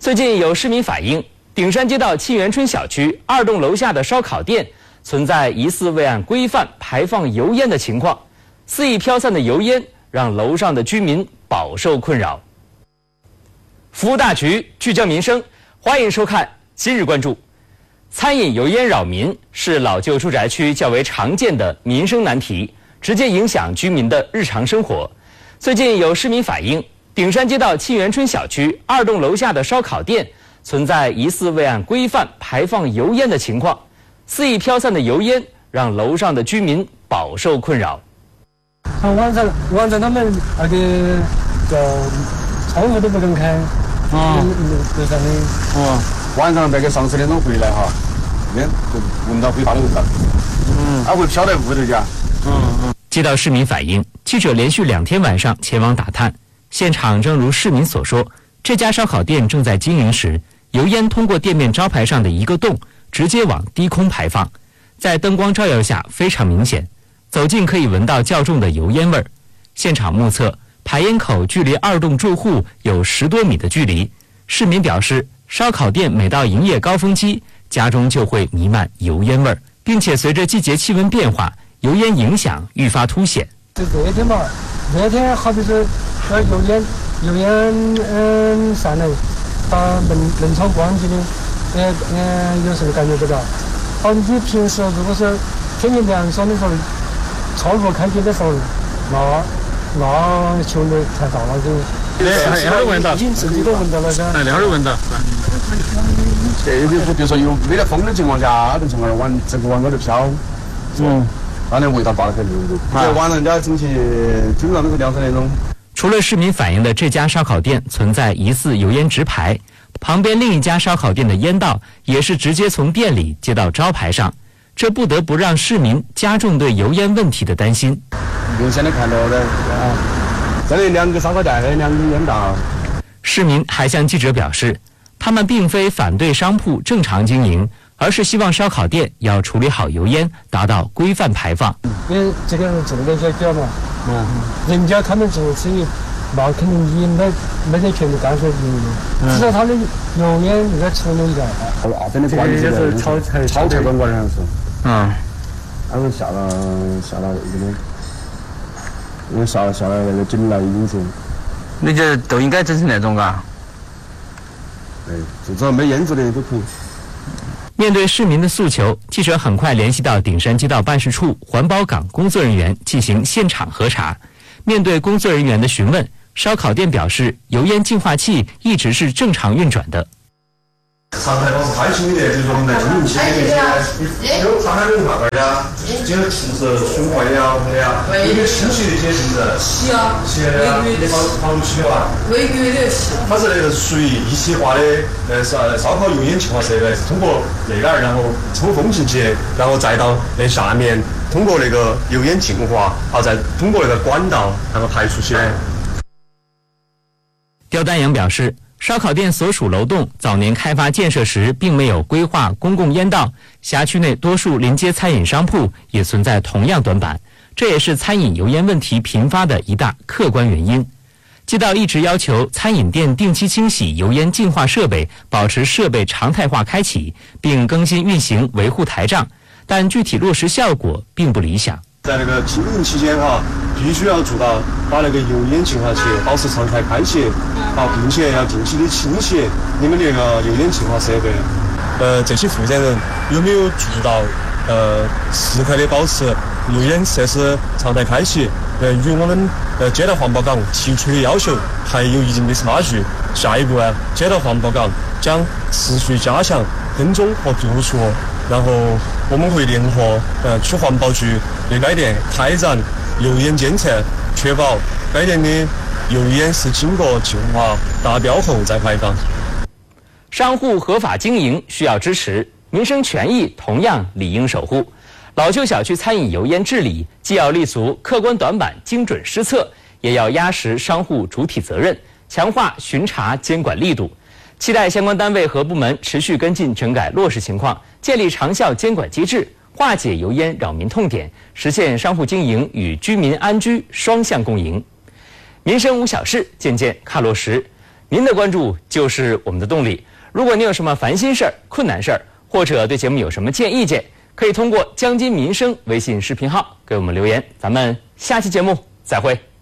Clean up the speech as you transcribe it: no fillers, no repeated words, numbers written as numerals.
最近有市民反映，顶山街道沁园春小区2栋楼下的烧烤店存在疑似未按规范排放油烟的情况，肆意飘散的油烟让楼上的居民饱受困扰。服务大局，聚焦民生，欢迎收看《今日关注》。餐饮油烟扰民是老旧住宅区较为常见的民生难题，直接影响居民的日常生活。最近有市民反映，顶山街道沁园春小区2栋楼下的烧烤店存在疑似未按规范排放油烟的情况，肆意飘散的油烟让楼上的居民饱受困扰。 晚上他们那个叫窗户都不敢开，楼上的。 晚上那个上10点钟回来哈，闻到灰发的味道，它会飘在屋头家。 接到市民反映，记者连续2天晚上前往打探，现场正如市民所说，这家烧烤店正在经营时，油烟通过店面招牌上的一个洞直接往低空排放，在灯光照耀下非常明显，走近可以闻到较重的油烟味儿。现场目测，排烟口距离2栋住户有10多米的距离。市民表示，烧烤店每到营业高峰期，家中就会弥漫油烟味儿，并且随着季节气温变化，油烟影响愈发凸显。 热天嘛，热天好比是油烟上来，把门窗关起的，有时候感觉不到。好，你平时如果是天气凉爽的时候，窗户开启的时候，那球的才到了就。 那会闻到， 已经自己都闻到了噻。 那会闻到。这就比如说有没得风的情况下，它就从整个往高头飘。它那味道大得很。这晚上人家整起基本上都是2、3点钟。 除了市民反映的这家烧烤店存在疑似油烟直排，旁边另一家烧烤店的烟道也是直接从店里接到招牌上，这不得不让市民加重对油烟问题的担心。 明显的看到的这里2个烧烤店的2个烟道。 市民还向记者表示，他们并非反对商铺正常经营，而是希望烧烤店要处理好油烟，达到规范排放。 因为这个是重点解决嘛，人家他们做生意，那肯定你没得权利干涉营业，至少他的油烟应该处理一下。 真的管理这是炒菜馆管的是。他们下了这个，因为下了那个警来引进。 那就都应该整成那种嘎。 就只要没烟子的都可以。 面对市民的诉求，记者很快联系到顶山街道办事处环保岗工作人员进行现场核查。面对工作人员的询问，烧烤店表示，油烟净化器一直是正常运转的。 常态保持开心的，就是说我们在经营期间有常态的啥子呀？就是是循环的呀，什么的呀？有点清洗的一些性质。洗啊，你跑洗的吧？每个月都要洗。它是那个属于一体化的烧烤油烟净化设备，是通过内杆然后抽风进去，然后再到那下面通过那个油烟净化，然后再通过那个管道然后排出去。 刁丹阳表示，烧烤店所属楼栋早年开发建设时并没有规划公共烟道，辖区内多数临街餐饮商铺也存在同样短板，这也是餐饮油烟问题频发的一大客观原因。街道一直要求餐饮店定期清洗油烟净化设备，保持设备常态化开启，并更新运行维护台账，但具体落实效果并不理想。 在那个经营期间必须要做到把那个油烟净化器保持常态开启，并且要定期的清洗你们那个油烟净化设备。这些负责人有没有做到时刻的保持油烟设施常态开启？与我们街道环保岗提出的要求还有一定的差距。下一步呢，街道环保岗将持续加强跟踪和督促，然后我们会联合区环保局对该店开展油烟监测，确保该店的油烟是经过净化达标后再排放。 商户合法经营需要支持，民生权益同样理应守护。老旧小区餐饮油烟治理既要立足客观短板精准施策，也要压实商户主体责任，强化巡查监管力度。期待相关单位和部门持续跟进整改落实情况，建立长效监管机制，化解油烟扰民痛点，实现商户经营与居民安居双向共赢。民生无小事，件件看落实。 您的关注就是我们的动力。如果您有什么烦心事儿、困难事儿，或者对节目有什么意见，可以通过江津民生微信视频号给我们留言。咱们下期节目再会。